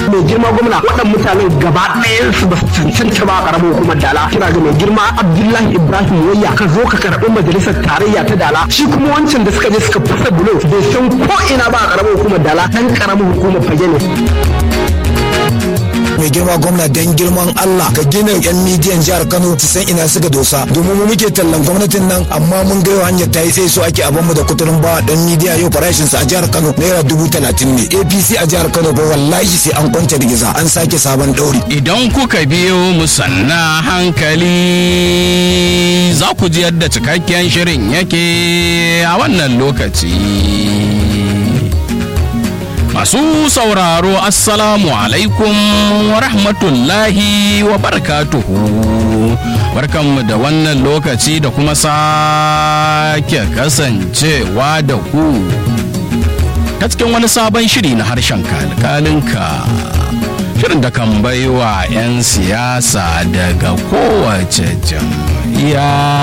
mai girma gwamna waɗannan mutanen gaba ɗayan su ba su cancanta ba a ƙaramar hukumar Dala. Kira ga mai girma Abdullahi Ibrahim Wayya ka zo ka karɓi majalisar tarayya ta Dala. Shi kuma wancan da suka je suka fasa bulo bai san ko ina ba a ƙaramar hukumar Dala, dan ƙaramar hukumar Fage ne. Mai girma gwamna dan girman Allah ka gina yan midiyan jihar Kano su san ina suka dosa, domin mu muke tallan gwamnatin nan amma mun ga hanyar ta yi sai so ake abin mu da kuturin ba dan midiya yau farashin sa a jihar Kano naira 30,000 ne. APC a jihar Kano ba wallahi sai an kwance rigiza an sake sabon dauri. Idan kuka biyo mu sanna hankali za ku ji yadda cikakken shirin yake a wannan lokaci. Masu sauraro assalamu alaikum wa rahmatullahi wa barakatuhu. Barkanmu da wannan lokaci da kuma sake kasancewa da ku ta cikin wani sabon shiri na harshen kalkalinka. Shirin da kan baiwa 'yan siyasa daga kowace jam'iyya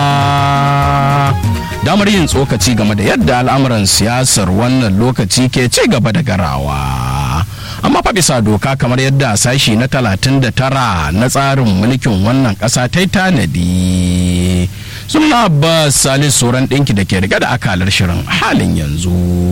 damar yin tsokaci game da yadda al'amuran siyasar wannan lokaci ke ci gaba da garawa. Amma fa bisa doka kamar yadda sashi na 39 na tsarin mulkin wannan ƙasa ta yi tanadi. Suna Abbas Salisu Soran ɗinki da ke riga da akalar shirin halin yanzu.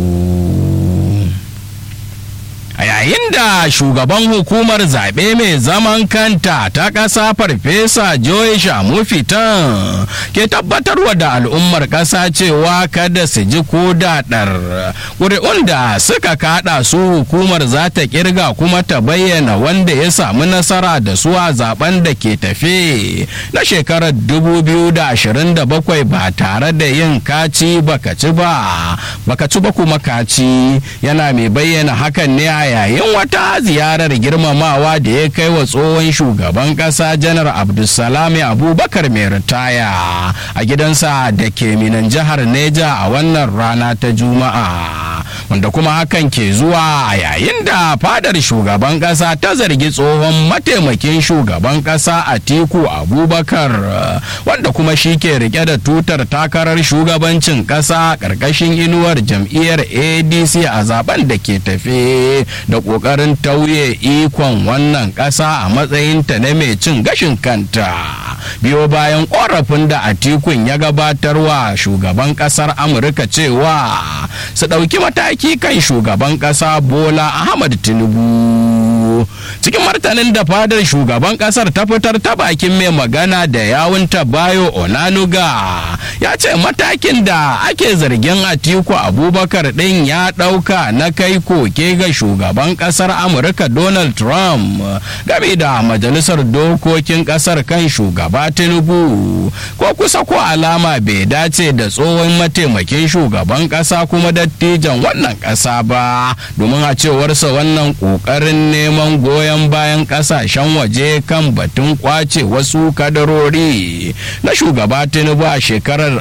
A yayin da shugaban hukumar zaɓe mai zaman kanta ta ƙasa Farfesa Joy Shamufitan ke tabbatarwa da al'ummar ƙasa cewa kada su ji ko daɗar ƙuri'un da suka kaɗa su hukumar za ta ƙirga kuma ta bayyana wanda ya samu nasara da su a zaben da ke tafe na shekarar 2027 ba tare da yin kaci baka ci ba kuma kaci, yana mai bayyana hakan ne a yayin wata ziyarar girmamawa da ya kai wa tsohon shugaban kasa janar Abdulsalami Abubakar mai ritaya a gidansa da ke Minan jihar Neja a wannan rana ta Juma'a, wanda kuma hakan ke zuwa a yayin da fadar shugaban kasa ta zargi tsohon mataimakin shugaban kasa Atiku Abubakar, wanda kuma shi ke rike da tutar takarar shugabancin kasa karkashin inuwar jam'iyyar ADC a zaben da ke tafe, da kokarin tauye ikon wannan ƙasa a matsayinta na mai cin gashin kanta, biyo bayan korafin da Atikun ya gabatarwa shugaban ƙasar Amurka cewa su ɗauki mataki kan shugaban ƙasa Bola Ahmad Tinubu. Cikin martanin da fadar shugaban ƙasar ta fitar ta bakin mai magana da yawunta Bayo Onanuga, ya ce matakin da ake zargin Atiku Abubakar ɗin ya ɗauka na kai koke ga shugaban ƙasar Amurka Donald Trump game da majalisar dokokin ƙasar kan shugaba Tinubu ko kusa ko alama bai dace da tsohon mataimakin shugaban ƙasa kuma dattijan wannan ƙasa ba, domin a cewarsa wannan ƙoƙarin neman goyon bayan ƙasashen waje kan batun kwace wasu kadarori na shugaba Tinubu a shekarar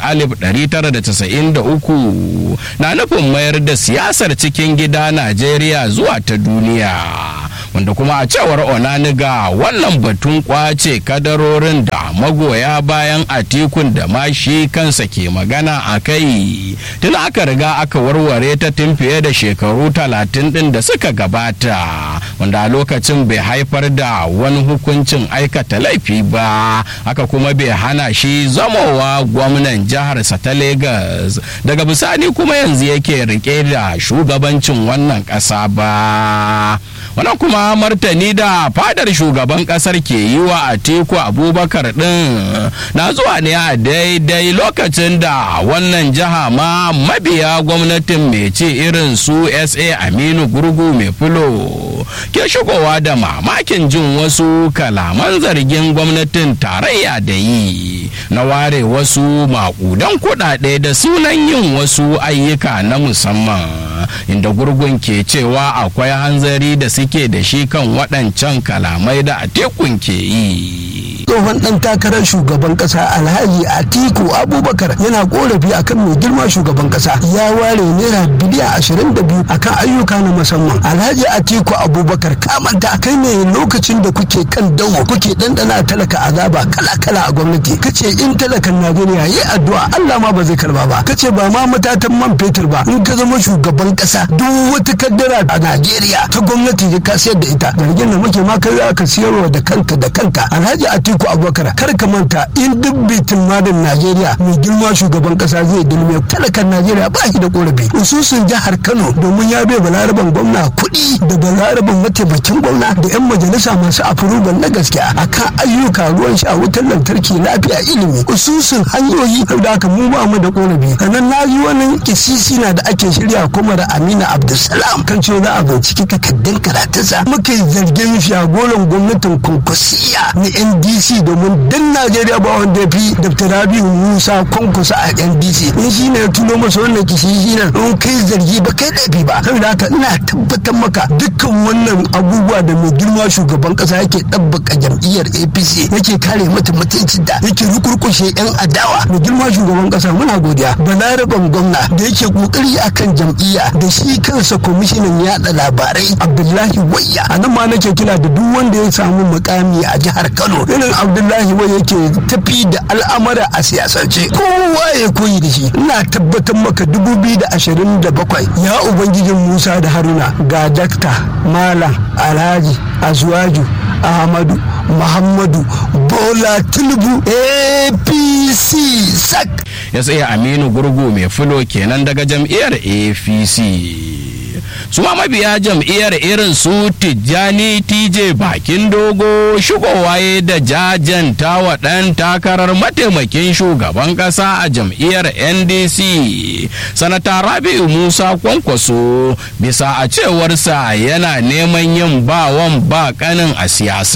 1993 na nufin mayar da siyasar cikin gida Najeriya zuwa ta duniya, wanda kuma a cewar Onaniga wannan batun kwace kadarorin da magoya bayan Atikun da ma shi kansa ke magana a kai tun aka riga aka warware ta tun fiye da shekaru 30 din da suka gabata, wanda a lokacin bai haifar da wani hukuncin aikata laifi ba, haka kuma bai hana shi zamowa gwamnan jiharsa ta Legas, daga bisani kuma yanzu yake rike da shugabancin wannan ƙasa ba. Wannan kuma martani da fadar shugaban kasar ke yi wa Atiku Abubakar din na zuwa ne a daidai lokacin da wannan jiha ma mabiya gwamnatin mai ci irin su SA Aminu Gurgu mai fulo ke shigowa da mamakin jin wasu kalaman zargin gwamnatin tarayya da yi na ware wasu makudan kuɗaɗe da sunan yin wasu ayyuka na musamman, inda Gurgun ke cewa akwai hanzari da suke da shi kan waɗancan kalamai da Atikun ke yi. tsohon dan takarar shugaban kasa Alhaji Atiku Abubakar yana korafi akan mai girma shugaban kasa ya ware naira biliyan 22 akan ayyuka na musamman. Alhaji Atiku Abubakar kamanta kai ne lokacin da kuke kan dawo kuke dandana talaka azaba kala-kala a gwamnati kace in talakan Najeriya yi addu'a Allah ma ba zai karba ba. Kace ba ma matatan man fetur ba in ka zama shugaban kasa duk wata kaddara a Najeriya ta gwamnati ka sayar da ita. Zargin da muke ma kai aka siyarwa da kanka. Alhaji Atiku Abubakar kar ka manta in duk bitin madin Najeriya mai girma shugaban kasa zai dulme talakan Najeriya ba shi da korafi. Ususun jihar Kano domin ya bai balaraban gwamna kuɗi da balaraban mataimakin gwamna da 'yan majalisa masu afurubal na gaskiya akan ayyuka ruwan sha wutar lantarki lafiya ilimi ususun hanyoyi da aka mu ba mu da korafi. Sannan na yi wani kisisi na da ake shirya kuma da Amina Abdulsalam kan cewa za a binciki takaddun karatunsa muka yi zargin shagoran gwamnatin Kwankwasiya na NDC domin dan Najeriya ba wanda ya fi Dr. Rabiu Musa Kwankwaso a NDC in shi ne ya tuno masa wannan kisisi nan in kai zargi ba kai laifi ba. Saboda haka ina tabbatar maka dukkan wannan abubuwa da mai girma shugaban kasa yake ɗabbaka jam'iyyar APC yake kare mata mutuncin da yake rukurkushe 'yan adawa. Mai girma shugaban kasa muna godiya balaraban gwamna da yake kokari akan jam'iyya da shi kansa kwamishinan yada labarai Abdullahi Wayya. A nan ma nake kira da duk wanda ya samu mukami a jihar Kano irin Abdullahi Wayya yake tafi da al'amura a siyasance kowa ya koyi da shi. Ina tabbatar maka 2027 ya ubangijin Musa da Haruna ga Dakta Malam Alhaji Azwaju Ahmadu Muhammadu Bola Tinubu APC sak. Ya tsaya Aminu Gurgu mai fulo kenan daga jam'iyyar APC. su ma mabiya jam'iyyar irin su Tijjani TJ Bakin Dogo shigowa da jajanta wa ɗan takarar mataimakin shugaban ƙasa a jam'iyyar NDC sanata Rabi'u Musa Kwankwaso bisa a cewarsa yana neman yin bawan ba kanin a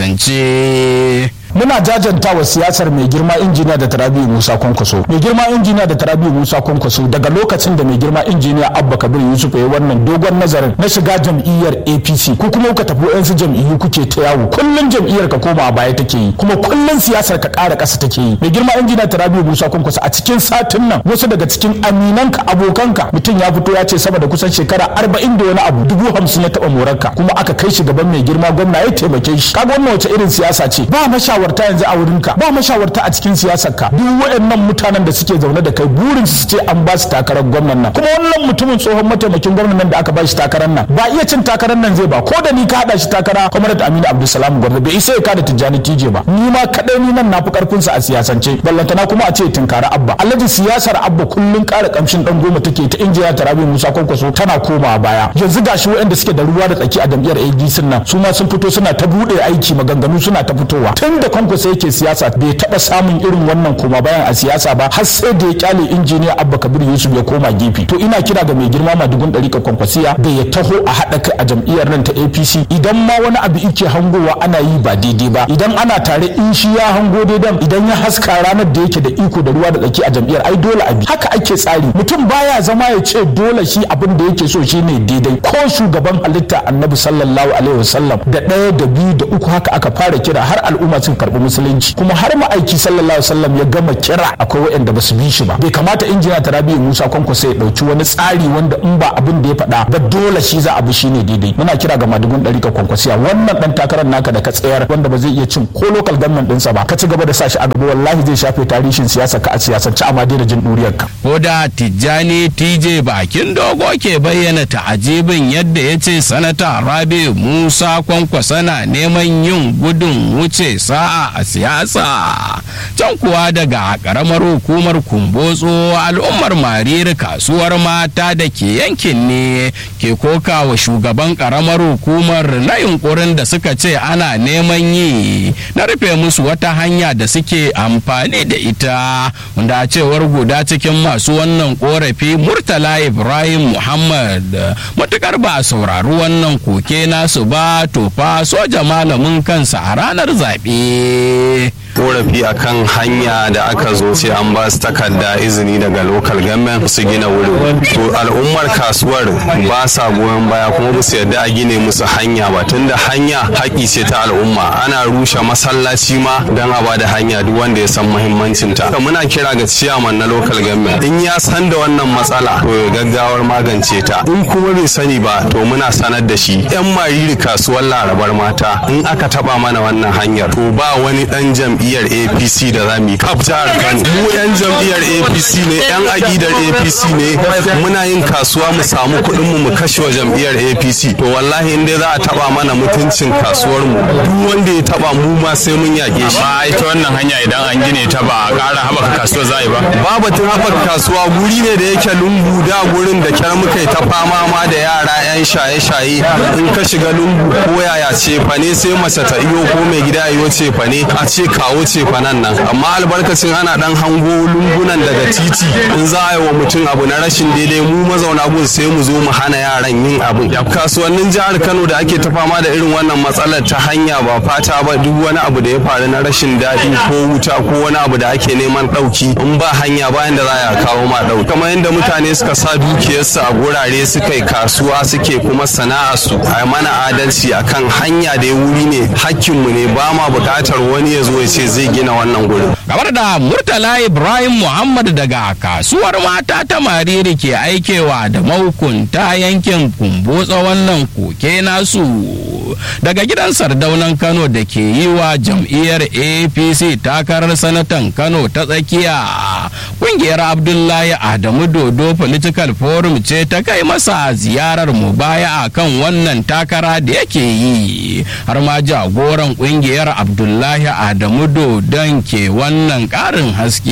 siyasance. Muna jajanta wa siyasar mai girma injiniya da Rabi'u Musa Kwankwaso. Mai girma injiniya da Rabi'u Musa Kwankwaso daga lokacin da mai girma injiniya Abba Kabir Yusuf ya wannan dogon nazarin na shiga jam'iyyar APC ko kuma kuka tafi yansu jam'iyyu kuke ta yawo kullun jam'iyyar ka koma a baya take yi kuma kullun siyasar ka ƙara ƙasa take yi. Mai girma injiniya da Rabi'u Musa Kwankwaso a cikin satin nan wasu daga cikin aminanka abokanka mutum ya fito ya ce sama da kusan shekara 40 da wani abu 50,000 ya taɓa morarka kuma aka kai shi gaban mai girma gwamna ya taimake shi. Kaga wannan wace irin siyasa ce? Ba mashawarta yanzu a wurinka, ba mashawarta a cikin siyasarka. Duk waɗannan mutanen da suke zaune da kai burin su ce an ba su takarar gwamnan nan, kuma wannan mutumin tsohon mataimakin gwamnan nan da aka ba shi takarar nan ba iya cin takarar nan zai ba. Ko da ni ka hada shi takara Comrade Aminu Abdulsalam Gwarzo bai isa ya kada Tijjani TJ ba. Ni ma kadai ni nan nafi karfin sa a siyasance, ballantana kuma a ce tinkara Abba. Alhaji siyasar Abba kullun ƙara kamshin dan goma take ta injiya Rabi'u Musa Kwankwaso tana komawa baya. Yanzu gashi waɗanda suke da ruwa da tsaki a jam'iyyar ADC nan su ma sun fito suna ta bude aiki, maganganu suna ta fitowa. Tun da Kwankwaso yake siyasa bai taba samun irin wannan koma bayan a siyasa ba har sai da ya kyale injiniya Abba Kabir Yusuf ya koma gefe. To ina kira ga mai girma Madugun Ɗarika Kwankwasiya da ya taho a haɗa kai a jam'iyyar nan ta APC. Idan ma wani abu yake hangowa ana yi ba daidai ba, idan ana tare in shi ya hango daidan, idan ya haska ranar da yake da iko da ruwa da tsaki a jam'iyyar ai dole abi. Haka ake tsari. Mutum baya zama ya ce dole shi abin da yake so shine daidai. Ko shugaban halitta Annabi sallallahu alaihi wasallam da ɗaya da biyu da uku haka aka fara kira har al'umma sun karɓi musulunci, kuma har ma'aiki sallallahu alaihi wasallam ya gama kira akwai waɗanda ba su bi shi ba. Bai kamata injiniya Rabi'u Musa Kwankwaso ya ɗauki wani tsari wanda in ba abin da ya faɗa ba dole shi za a bi shine daidai. Muna kira ga Madugun Ɗarika Kwankwasiya, wannan ɗan takarar naka da ka tsayar wanda ba zai iya cin ko local government ɗinsa ba, ka ci gaba da sa shi a gaba wallahi zai shafe tarihin siyasa ka a siyasance a madina jin ɗuriyar ka. Ko da Tijjani TJ Bakin Dogo ke bayyana ta'ajibin yadda ya ce sanata Rabi'u Musa Kwankwaso na neman yin gudun wuce sa'a a siyasa. Can kuwa daga karamar hukumar Kumbotso al'ummar Mariri kasuwar mata da ke yankin ne ke koka wa shugaban karamar hukumar na yunkurin da suka ce ana neman yi na rufe musu wata hanya da suke amfani da ita, wanda a cewar guda cikin masu wannan korafi Murtala Ibrahim Muhammad matukar ba a saurari wannan koke nasu ba to fa soja malamin kansa a ranar zaɓe. korafi akan hanya da aka zo sai an ba su takarda izini daga local government su gina wurin. To al'ummar kasuwar ba sa goyon baya kuma ba su yarda a gine musu hanya ba, tunda hanya haƙi ce ta al'umma. Ana rushe masallaci ma don a bada hanya duk wanda ya san muhimmancin ta. Muna kira ga ciyaman na local government in ya san da wannan matsala to ya gaggawar magance ta, in kuma bai sani ba to muna sanar da shi. Yan mariri kasuwar Larabar mata in aka taba mana wannan hanyar to ba wani dan jam'iyyar APC da za mu yi kaf jihar Kano. Mu yan jam'iyyar APC ne, yan agidar APC ne, muna yin kasuwa mu samu kuɗin mu kashe wa jam'iyyar APC. To wallahi in dai za a taba mana mutuncin kasuwar mu, duk wanda ya taba mu ma sai mun yake shi. Ba ita wannan hanya idan an gine ta ba ƙara haɓaka kasuwa za yi ba. Babu tun haɓaka kasuwa, guri ne da yake lungu da gurin da kyar muka yi ta fama ma da yara yan shaye-shaye. In ka shiga lungu ko yaya ce fane sai mace ta iyo ko mai gida iyo ce fane a ce kawo ce fanan nan. Amma albarkacin ana dan hango lungunan daga titi in za a yi wa mutum abu na rashin daidai mu mazauna gun sai mu zo mu hana yaran yin abu. Kasuwannin jihar Kano da ake ta fama da irin wannan matsalar ta hanya ba fata ba, duk wani abu da ya faru na rashin daɗi ko wuta ko wani abu da ake neman ɗauki in ba hanya bayan da za a kawo ma ɗauki. Kamar yadda mutane suka sa dukiyarsu a gurare suka yi kasuwa suke kuma sana'arsu, a mana adalci akan hanya da ya wuri ne hakkinmu ne, ba ma buƙatar wani ya zo ya ce zai gina wannan gurin. Kamar da Murtala Ibrahim Muhammad daga kasuwar mata ta Mariri ke aikewa da mahukunta yankin Kumbotsa wannan koke nasu daga gidan Sardaunan Kano da ke yi wa jam'iyyar APC takarar sanatan Kano ta tsakiya. Kungiyar Abdullahi Adamu Dodo Political Forum ce ta kai masa ziyarar mubaya kan wannan takara da yake yi, har ma jagoran kungiyar Abdullahi Adamu Dodon ke wannan karin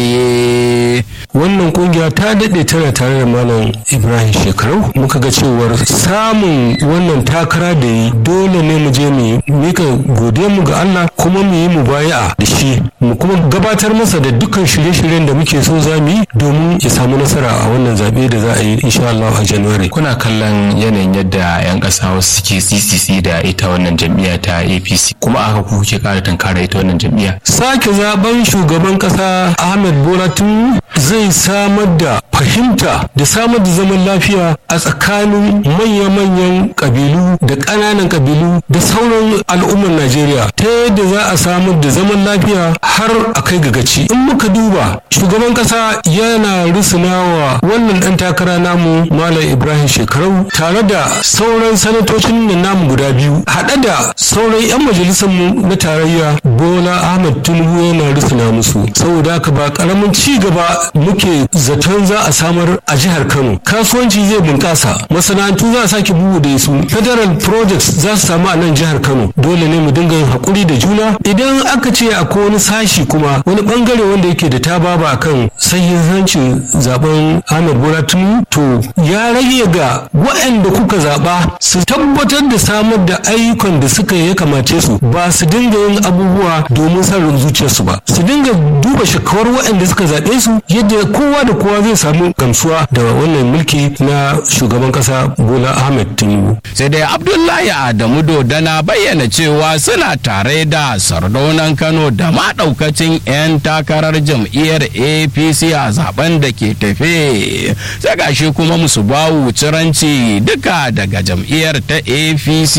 haske. Wannan kungiya ta daɗe tana tare da Malam Ibrahim Shekarau, muka ga cewar samun wannan takara da yi dole ne mu je mu mika godiya mu ga Allah kuma mu yi mubaya'a da shi, mu kuma gabatar masa da dukkan shirye-shiryen da muke so za mu yi domin ya samu nasara a wannan zaɓe da za a yi insha Allah a January. Kuna kallon yanayin yadda 'yan ƙasa wasu suke CCC da ita wannan jam'iyya ta APC, kuma aka kuke ƙara tankara ita wannan jam'iyya. Sake zaben shugaban ƙasa Ahmed Bola Tinubu zai samar da fahimta da samar da zaman lafiya a tsakanin manya-manyan ƙabilu da ƙananan ƙabilu da sauran al'ummar Najeriya, ta yadda za a samar da zaman lafiya har a kai ga gaci. In muka duba shugaban ƙasa yana rusunawa wannan ɗan takara namu Malam Ibrahim Shekarau tare da sauran sanatocin da namu guda biyu, haɗe da sauran 'yan majalisar mu na tarayya. Bola Ahmed Tinubu yana rusuna musu, saboda haka ba ƙaramin ci gaba muke zaton za a samar a jihar Kano. Kasuwanci zai bunƙasa, masana'antu za a sake buɗe su, federal projects za su samu a nan jihar Kano. Dole ne mu dinga yin haƙuri da juna. Idan aka ce akwai wani sashi kuma wani bangare wanda yake da tababa akan sahihancin zaben Ahmed Bola Tinubu, to ya rage ga waɗanda kuka zaɓa su tabbatar da samar da ayyukan da suka ya kamace su, ba su dinga yin abubuwa domin son zuciyarsu ba, su dinga duba shakawar waɗanda suka zaɓe su yadda kowa da kowa zai samu gamsuwa da wannan mulki na shugaban ƙasa Bola Ahmed Tinubu. Sai dai Abdullahi Adamu Dodana bayyana cewa suna tare da Sardaunan Kano da maɗaukacin 'yan takarar jam'iyyar APC a zaben da ke tafe. Sai gashi kuma musu bawu ciranci duka daga jam'iyyar ta APC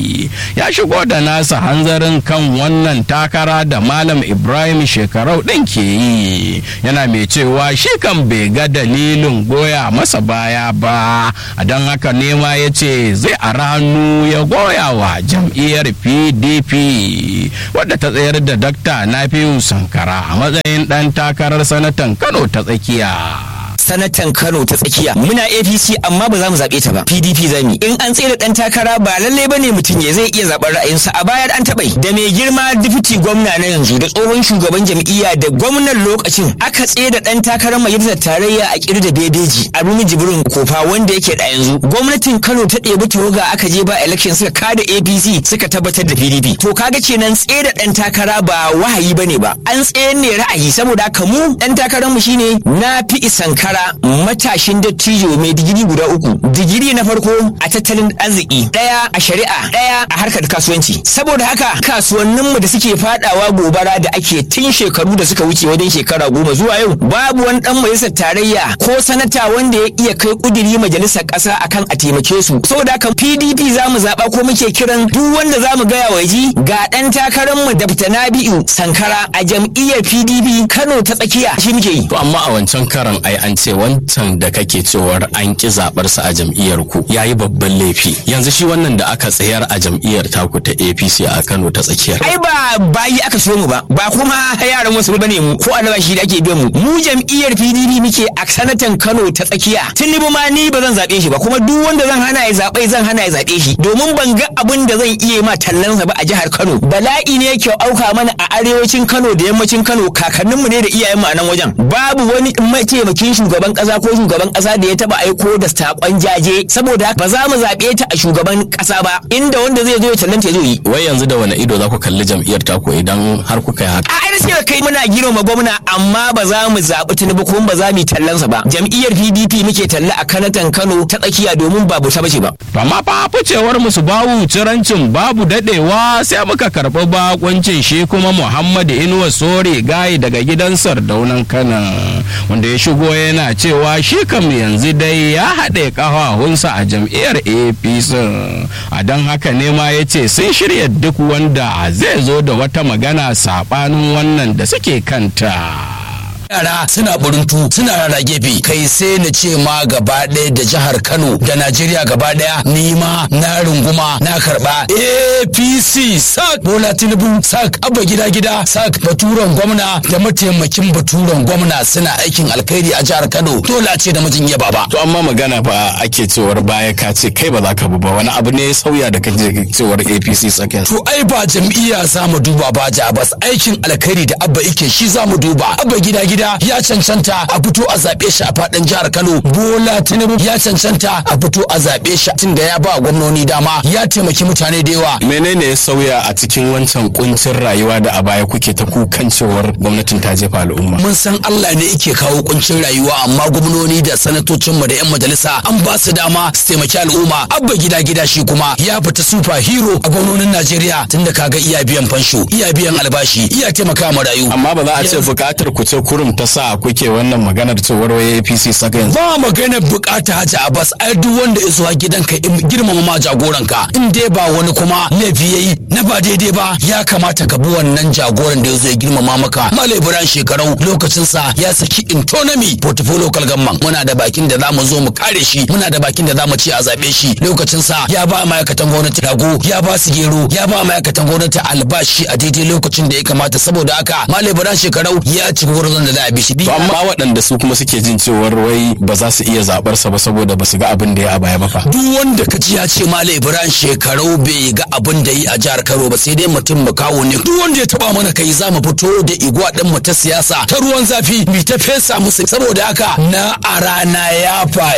ya shigo da nasa hanzarin kan wannan takara da Malam Ibrahim Shekarau ɗin ke yi, yana mai cewa shi kan bai ga dalilin goya masa baya ba, a don haka nema ya ce zai a ranu ya goya wa jam'iyyar PDP wadda ta tsayar da Dr. Nafiu Sankara a matsayin ɗan takarar sanatan Kano ta tsakiya. Sanatan Kano ta tsakiya muna APC amma ba za mu zaɓe ta ba, PDP za mu. In an tsere dan takara ba lalle bane mutum ya zai iya zaɓar ra'ayinsa. A baya an taɓa da mai girma difiti gwamna na yanzu da tsohon shugaban jam'iyya da gwamnan lokacin aka tsere dan takarar majalisar tarayya a kirda bebeji a Rumi Jibrin Kofa wanda yake da yanzu. Gwamnatin Kano ta ɗebi tawaga aka je ba election suka kada APC suka tabbatar da PDP. To kaga kenan tsere dan takara ba wahayi bane ba, an tsayar ne ra'ayi. Saboda haka mu dan takarar mu shine Nafi Sankara ga matashin dattijo mai digiri guda 3. Digiri na farko a tattalin arziki, 1 a shari'a, 1 a harkar kasuwanci. Saboda haka kasuwanninmu da suke fadawa gobara da ake tun shekaru da suka wuce wajen shekara 10 zuwa yau, babu wani dan majalisar tarayya ko sanata wanda ya iya kai kudiri majalisar kasa akan a taimake su. Saboda haka PDP zamu zaba ko muke kiran duk wanda zamu gaya waje ga dan takararmu Dr. Nabi'u Sankara a jam'iyyar PDP Kano ta tsakiya shi muke yi. To amma a wancan karan ai an ce wancan da kake cewar an ki zabar sa a jam'iyyar ku yayi babban laifi. Yanzu shi wannan da aka tsayar a jam'iyyar taku ta APC a Kano ta tsakiyar. Ai ba bayi aka so mu ba kuma yaran wasu bane mu ko albashi da ake biyan mu jam'iyyar PDP muke a sanatan Kano ta tsakiya. Tinubu ma ni ba zan zabe shi ba kuma duk wanda zan hana ya zabe shi domin ban ga abin da zan iya ma tallansa ba a jihar Kano. Bala'i ne yake auka mana a arewacin Kano da yammacin Kano, kakanninmu ne da iyayenmu a nan wajen. Babu wani mataimakin shugaban kasa ko shugaban kasa da ya taba aiko da sakon jaje, saboda ba za mu zabe ta a shugaban kasa ba, inda wanda zai zo ya tallanta ya zo yi. Wai yanzu da wani ido za ku kalli jam'iyyar taku idan har kuka yi haka? A ai sai kai muna girma gwamna amma ba za mu zabi Tinubu kuma ba za mu tallansa ba. Jam'iyyar PDP muke talla a kanatan Kano ta tsakiya domin babu ta bace ba. Amma fa ficewar musu bawu cirancin babu dadewa sai muka karɓi bakuncin shi kuma Muhammadu Inuwa Sore Gayi daga gidan Sardaunan Kano, wanda ya shigo yana cewa shi kam yanzu dai ya haɗe ƙafafunsa a jam'iyyar APC. A don haka ne ma ya ce sun shirya duk wanda zai zo da wata magana saɓanin wannan da suke kanta. yara suna buruntu suna rara gefe kai sai na ce ma gaba ɗaya da jihar Kano da Najeriya gaba ɗaya ni ma na runguma na karɓa APC sak Bola Tinubu sak Abba gida sak baturen gwamna da mataimakin baturen gwamna suna aikin alkhairi a jihar Kano dole a ce da mutum ya baba. To amma magana ba ake cewar baya ka ce kai ba za ka ba wani abu ne ya sauya da kaje cewar APC sakin. To ai ba jam'iyya za mu duba ba bas aikin alkhairi da Abba yake shi za mu duba. Abba gida ya cancanta a fito a zaɓe shi a faɗin jihar Kano. Bola Tinubu ya cancanta a fito a zaɓe shi tunda ya ba gwamnoni dama ya taimaki mutane da yawa. Menene ya sauya a cikin wancan kuncin rayuwa da a baya kuke ta kukan cewar gwamnatin ta jefa al'umma? Mun san Allah ne yake kawo kuncin rayuwa amma gwamnoni da sanatocin mu da 'yan majalisa an ba su dama su taimaki al'umma. Abba gida shi kuma ya fita super hero a gwamnonin Najeriya tunda kaga iya biyan fansho, iya biyan albashi, iya taimaka marayu. Amma ba za a ce bukatar ku ce kurum ta sa kuke wannan maganar cewar waye APC saka yanzu. Ba maganar bukata Hajji Abbas, ai duk wanda ya zo gidanka girmama ma jagoranka in dai ba wani kuma laifi yayi na ba daidai ba ya kamata ka bi wannan jagoran da ya zo ya girmama maka. Malam Ibrahim shekarau lokacin sa ya saki intonomy portfolio local government, muna da bakin da zamu zo mu kare shi, muna da bakin da zamu ce a zabe shi. Lokacin sa ya ba ma'aikatan gwamnati rago, ya ba su gero, ya ba ma'aikatan gwamnati albashi a daidai lokacin da ya kamata. Saboda haka Malam Ibrahim shekarau ya ci gurbin da za a bi shi. Amma waɗanda su kuma suke jin cewar wai ba za su iya zaɓar sa ba saboda ba su ga abin da ya a baya ba fa. Duk wanda ka ji ya ce Malam Ibrahim shekarau bai ga abin da yi a jihar Kano ba sai dai mutum makawo ne. Duk wanda ya taba mana kai za mu fito da igwa din mu ta siyasa ta ruwan zafi mu ta fesa musu. Saboda haka na a rana ya fa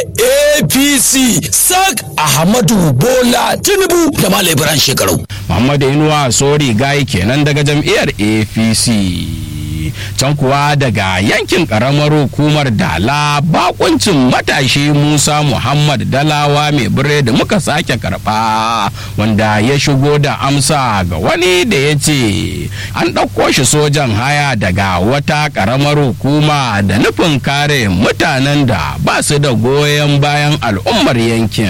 APC sak Ahmadu Bola Tinubu da Malam Ibrahim shekarau. Muhammadu Inuwa Sori Gayi kenan daga jam'iyyar APC. Can kuwa daga yankin karamar hukumar Dala bakuncin matashi Musa Muhammad Dalawa mai biredi muka sake karba, wanda ya shigo da amsa ga wani da ya ce an ɗauko shi sojan haya daga wata karamar hukuma da nufin kare mutanen da ba su da goyon bayan al'ummar yankin.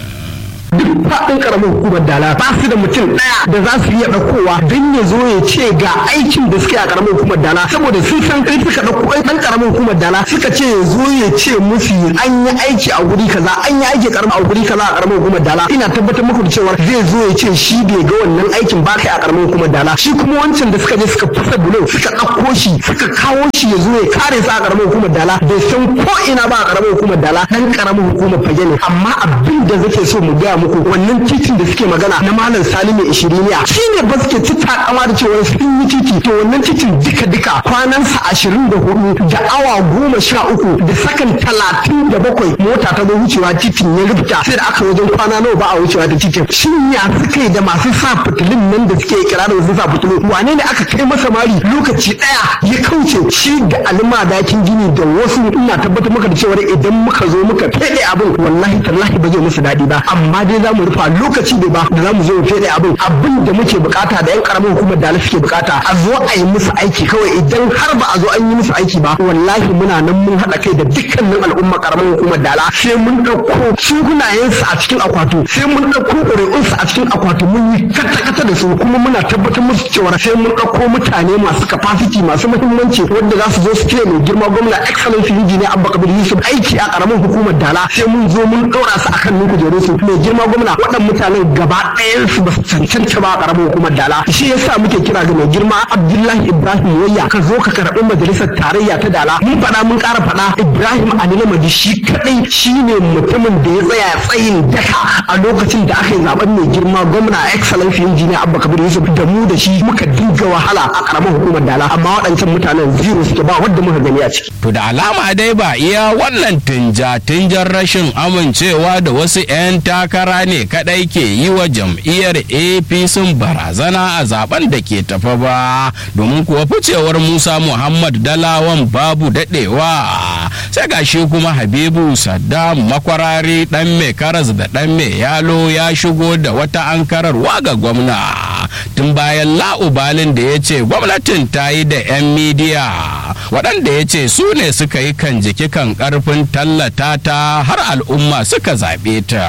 duk faɗin karamin hukumar Dala ba su da mutum ɗaya da za su iya ɗaukowa don ya zo ya ce ga aikin da suke a karamin hukumar Dala, saboda sun san kai suka ɗauko ɗan karamin hukumar Dala suka ce ya zo ya ce musu an yi aiki a guri kaza, an yi aiki a guri kaza a karamin hukumar Dala. Ina tabbatar muku da cewa zai zo ya ce shi bai ga wannan aikin ba kai a karamin hukumar Dala. Shi kuma wancan da suka je suka fasa bulo suka ɗauko shi suka kawo shi ya zo ya kare sa a karamin hukumar Dala, bai san ko ina ba a karamin hukumar Dala, ɗan karamin hukumar Fage ne. Amma abin da zake so mu gaya muku wannan titin da suke magana na malam Salimu Ishiriniya shine ba suke takama da cewa sun yi titi. To wannan titin duka kwanansa 24 da awa 13 da sakan 37 mota ta zo wucewa titin ya rubuta sai da aka wajen kwana nawa ba a wucewa da titin. Shin ya suka yi da masu sa fitilun nan da suke kirarin su sa fitilu, wane ne aka kai masa mari lokaci daya ya kauce shi da alima dakin gini da wasu. Ina tabbatar maka da cewa idan muka zo muka fede abin wallahi tallahi ba zai musu daɗi ba, amma dai za mu rufa lokaci bai ba da za mu zo mu fede abin da muke bukata da yan karamin hukumar da suke bukata a zo a yi musu aiki kawai. Idan har ba a zo an yi musu aiki ba wallahi muna nan mun haɗa kai da dukkanin al'umma karamin hukumar dala sai mun ɗauko sunayensu a cikin akwatu, sai mun ɗauko ƙuri'unsu a cikin akwatu, mun yi kata da su, kuma muna tabbatar musu cewa sai mun ɗauko mutane masu capacity masu muhimmanci wanda za su zo su ce mai girma gwamna excellence engineer Abba Kabir Yusuf aiki a karamin hukumar dala, sai mun zo mun ɗora su akan nuku jere su. Mai girma gwamna waɗannan mutanen gaba ɗayan su ba su cancanta ba a karamin hukumar dala. Shi yasa muke kira ga mai girma Abdullahi Ibrahim Wayya ka zo ka karɓi majalisar tarayya ta dala. Mun faɗa mun ƙara faɗa Ibrahim Alilamadi shi kaɗai shine mutumin da ya tsaya tsayin daka a lokacin da aka yi zaben mai girma gwamna excellence engineer Abba Kabir Yusuf da mu da shi muka dinga wahala a karamar hukumar dala, amma waɗancan mutanen zero suke ba wanda muka gani a ciki. To da alama dai ba iya wannan tinjar rashin amincewa da wasu 'yan takara ne kadai ke yi wa jam'iyyar APC barazana a zaben da ke tafa ba, domin kuwa ficewar Musa Muhammad Dalawan babu dadewa sai gashi kuma Habibu Saddam Makwarari dan mai karas da dan mai yalo ya shigo da wata ankararwa ga gwamna tun bayan la'ubalin da ya ce gwamnatin ta yi da 'yan midiya waɗanda ya ce su ne suka yi kan jiki kan ƙarfin tallata ta har al'umma suka zaɓe ta.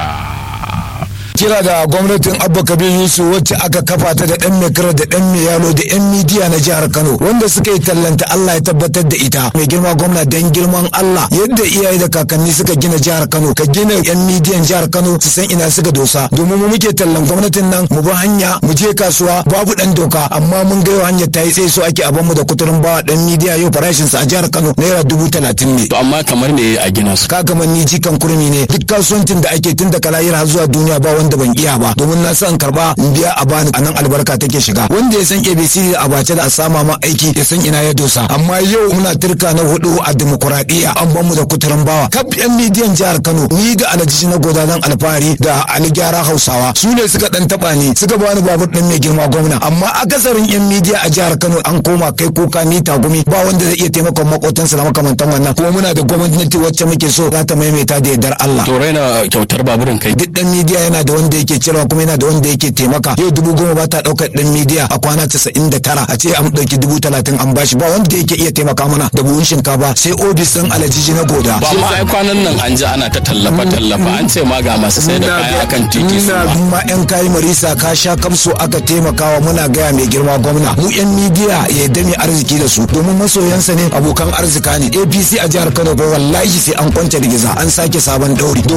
kira da gwamnatin Abba Kabir Yusuf wacce aka kafa ta da dan mekara da dan yalo da yan midiya na jihar Kano wanda suka yi tallanta Allah ya tabbatar da ita. Mai girma gwamna dan girman Allah yadda iyaye da kakanni suka gina jihar Kano ka gina yan midiyan jihar Kano su san ina suka dosa, domin mu muke tallan gwamnatin nan mu bi hanya mu je kasuwa babu dan doka, amma mun ga hanyar ta yi sai so ake aban mu da kuturin bawa dan midiya yau farashin sa a jihar Kano naira 30,000 ne. To amma kamar me a gina su? Ka kamar ni jikan kurmi ne, duk kasuwancin da ake tun da kalayir har zuwa duniya ba wanda ban iya ba, domin na san karba in biya a bani a nan albarka take shiga. Wanda ya san ABC da abace da a sama ma aiki ya san ina ya dosa, amma yau muna turka na hudu a demokuraɗiyya an ban mu da kuturin bawa. Kaf yan midiyan jihar Kano ni da Alhaji na goda zan alfahari da Ali Gyara Hausawa su ne suka dan taba ni suka bani babur din mai girma gwamna, amma akasarin yan midiya a jihar Kano an koma kai kuka ni tagumi ba wanda zai iya taimakon makotansa da makamantan wannan, kuma muna da gwamnati wacce muke so za ta maimaita da yardar Allah. To raina kyautar baburin kai duk dan midiya yana da wanda yake cirewa kuma yana da wanda yake taimaka. Yau 10,000 ba ta daukar dan midiya a kwana 99 a ce an dauki 30,000 an bashi, ba wanda yake iya taimaka mana da buhun shinkafa sai ofis din Alhaji na goda. Ba ma ai kwanan nan an ji ana ta tallafa an ce ma ga masu sai da kaya akan titi su ma yan kayi marisa ka sha kamso aka taimakawa. Muna gaya mai girma gwamna mu yan midiya ya dame arziki da su domin masoyansa ne abokan arzika ne. APC a jihar Kano ba wallahi sai an kwance rigiza an sake sabon dauri.